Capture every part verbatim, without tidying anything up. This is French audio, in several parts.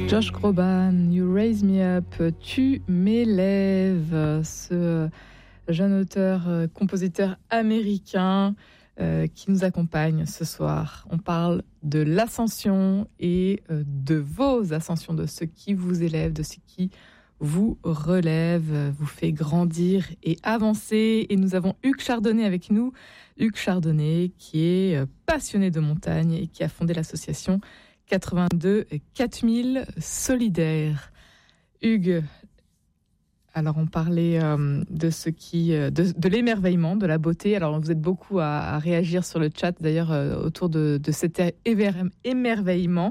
Josh Groban, You Raise Me Up, Tu m'élèves, ce jeune auteur, compositeur américain euh, qui nous accompagne ce soir. On parle de l'ascension et euh, de vos ascensions, de ce qui vous élève, de ce qui vous relève, vous fait grandir et avancer. Et nous avons Hugues Chardonnet avec nous. Hugues Chardonnet qui est passionné de montagne et qui a fondé l'association quatre-vingt-deux quatre mille solidaires. Hugues, alors on parlait euh, de ce qui, de, de l'émerveillement, de la beauté. Alors vous êtes beaucoup à, à réagir sur le chat d'ailleurs euh, autour de, de cet éver- émerveillement.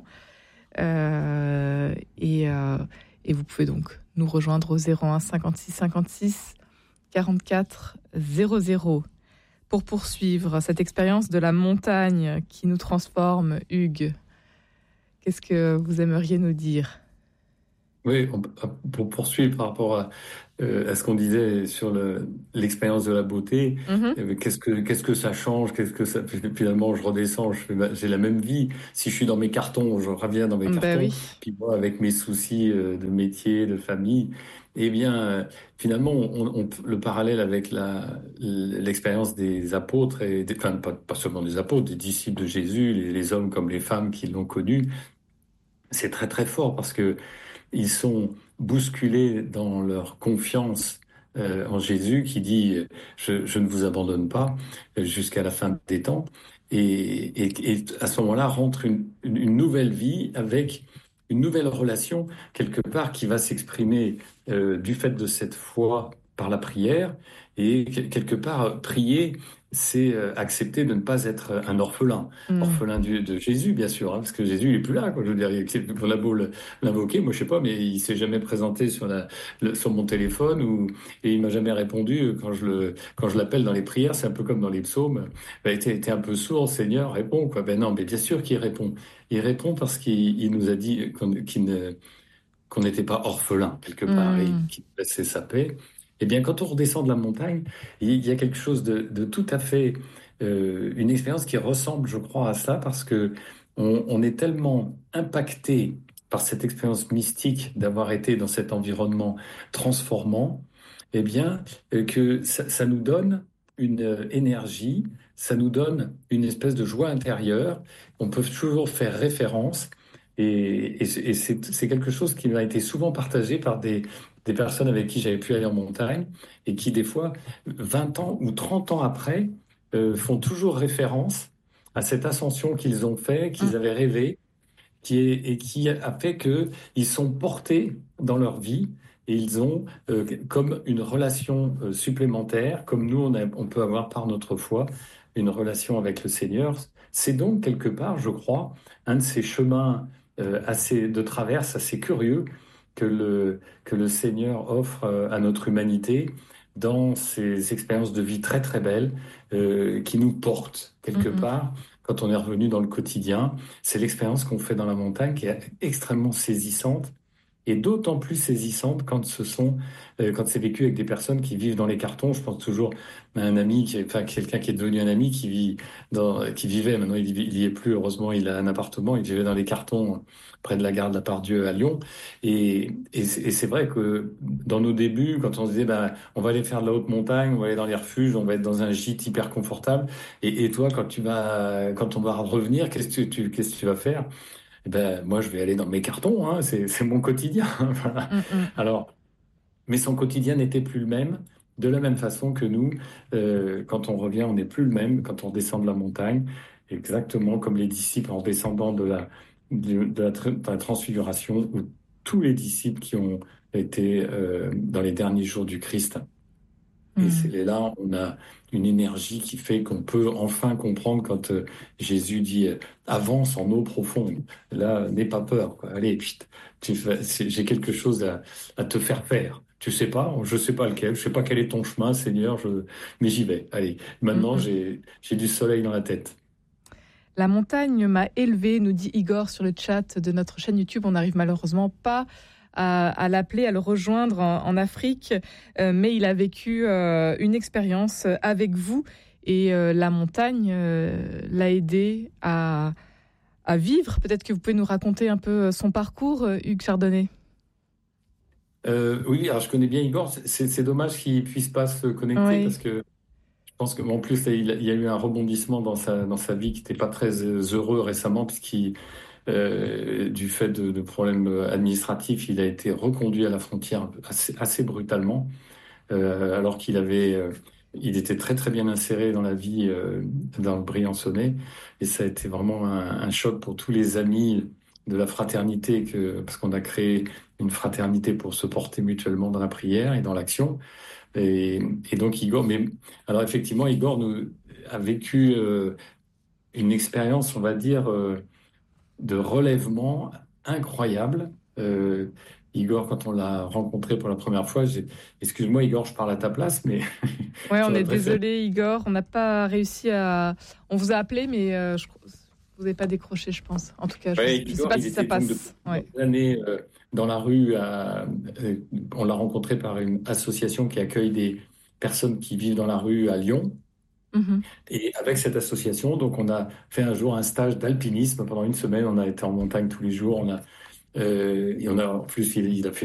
Euh, et, euh, et vous pouvez donc nous rejoindre au zéro un cinquante-six cinquante-six quarante-quatre zéro zéro pour poursuivre cette expérience de la montagne qui nous transforme. Hugues, qu'est-ce que vous aimeriez nous dire ? Oui, on, pour poursuivre par rapport à, euh, à ce qu'on disait sur le, l'expérience de la beauté, mm-hmm. euh, qu'est-ce que qu'est-ce que ça change, qu'est-ce que ça finalement je redescends, je fais ma, j'ai la même vie. Si je suis dans mes cartons, je reviens dans mes bah cartons. Oui. Puis moi, avec mes soucis euh, de métier, de famille, eh bien, euh, finalement, on, on, le parallèle avec la l'expérience des apôtres et des, enfin pas, pas seulement des apôtres, des disciples de Jésus, les, les hommes comme les femmes qui l'ont connu, c'est très très fort parce que ils sont bousculés dans leur confiance euh, en Jésus qui dit je, je ne vous abandonne pas jusqu'à la fin des temps. Et, et, et à ce moment-là rentre une, une, une nouvelle vie avec une nouvelle relation quelque part qui va s'exprimer euh, du fait de cette foi par la prière. Et quelque part, prier, c'est accepter de ne pas être un orphelin. Mmh. Orphelin du, de Jésus, bien sûr, hein, parce que Jésus, il est plus là, quoi. Je veux dire, on a beau l'invoquer, moi, je sais pas, mais il s'est jamais présenté sur, la, le, sur mon téléphone ou, et il m'a jamais répondu quand je le, quand je l'appelle dans les prières. C'est un peu comme dans les psaumes. Ben, t'es, t'es un peu sourd, Seigneur, réponds, quoi. Ben non, mais bien sûr qu'il répond. Il répond parce qu'il il nous a dit qu'on, qu'il ne, qu'on n'était pas orphelin, quelque part, mmh. et qu'il laissait sa paix. Eh bien, quand on redescend de la montagne, il y a quelque chose de, de tout à fait, euh, une expérience qui ressemble, je crois, à ça, parce que on, on est tellement impacté par cette expérience mystique d'avoir été dans cet environnement transformant, eh bien, que ça, ça nous donne une énergie, ça nous donne une espèce de joie intérieure. On peut toujours faire référence. Et, et, et c'est, c'est quelque chose qui m'a été souvent partagé par des, des personnes avec qui j'avais pu aller en montagne et qui, des fois, vingt ans ou trente ans après, euh, font toujours référence à cette ascension qu'ils ont fait, qu'ils avaient rêvé, qui est, et qui a fait qu'ils sont portés dans leur vie et ils ont euh, comme une relation euh, supplémentaire, comme nous, on, a, on peut avoir par notre foi, une relation avec le Seigneur. C'est donc, quelque part, je crois, un de ces chemins euh, assez, de traverse assez curieux que le, que le Seigneur offre euh, à notre humanité dans ces expériences de vie très très belles euh, qui nous portent quelque mm-hmm. part quand on est revenu dans le quotidien. C'est l'expérience qu'on fait dans la montagne qui est extrêmement saisissante et d'autant plus saisissante quand ce sont euh, quand c'est vécu avec des personnes qui vivent dans les cartons. Je pense toujours à un ami, qui, enfin quelqu'un qui est devenu un ami qui vit dans, qui vivait, maintenant il, il y est plus, heureusement il a un appartement, il vivait dans les cartons près de la gare de la Part-Dieu à Lyon. Et, et, c'est, et c'est vrai que dans nos débuts, quand on se disait bah, on va aller faire de la haute montagne, on va aller dans les refuges, on va être dans un gîte hyper confortable. Et, et toi, quand tu vas, quand on va revenir, qu'est-ce que tu, qu'est-ce que tu vas faire? Eh ben, moi, je vais aller dans mes cartons, hein, c'est, c'est mon quotidien. Voilà. Mm-hmm. Alors, mais son quotidien n'était plus le même. De la même façon que nous, euh, quand on revient, on n'est plus le même. Quand on descend de la montagne, exactement comme les disciples en descendant de la, de, de la, de la transfiguration, ou tous les disciples qui ont été euh, dans les derniers jours du Christ. Et mmh. c'est là, on a une énergie qui fait qu'on peut enfin comprendre quand euh, Jésus dit euh, « avance en eau profonde ». Là, n'aie pas peur, quoi. Allez, pchit, tu fais, j'ai quelque chose à, à te faire faire. Tu sais pas, je sais pas lequel, je sais pas quel est ton chemin, Seigneur, je... mais j'y vais. Allez, maintenant, mmh. j'ai, j'ai du soleil dans la tête. La montagne m'a élevé, nous dit Igor sur le chat de notre chaîne YouTube. On n'arrive malheureusement pas à, à l'appeler, à le rejoindre en, en Afrique, euh, mais il a vécu euh, une expérience avec vous et euh, la montagne euh, l'a aidé à, à vivre. Peut-être que vous pouvez nous raconter un peu son parcours, Hugues Chardonnay. Euh, oui, alors je connais bien Igor. C'est, c'est dommage qu'il puisse pas se connecter Oui, parce que je pense que, en plus, il, a il y a eu un rebondissement dans sa, dans sa vie qui n'était pas très heureux récemment, puisqu'il, euh, du fait de, de problèmes administratifs, il a été reconduit à la frontière assez, assez brutalement, euh, alors qu'il avait, euh, il était très très bien inséré dans la vie, euh, dans le Briançonnais, et ça a été vraiment un, un choc pour tous les amis de la fraternité, que, parce qu'on a créé une fraternité pour se porter mutuellement dans la prière et dans l'action. Et, et donc Igor, mais alors effectivement, Igor nous a vécu euh, une expérience, on va dire, euh, de relèvement incroyable. Euh, Igor, quand on l'a rencontré pour la première fois, j'ai, excuse-moi Igor, je parle à ta place, mais ouais, on j'aurais est préféré. désolé, Igor. On n'a pas réussi à. On vous a appelé, mais euh, je... vous n'avez pas décroché, je pense. En tout cas, je Ouais, ne sais Igor, pas il si ça était donc depuis passe. Ouais. plusieurs années euh, dans la rue. À- euh, on l'a rencontré par une association qui accueille des personnes qui vivent dans la rue à Lyon. Mhm. Et avec cette association, donc on a fait un jour un stage d'alpinisme pendant une semaine. On a été en montagne tous les jours. On a, euh, et on a en plus, il, il a fait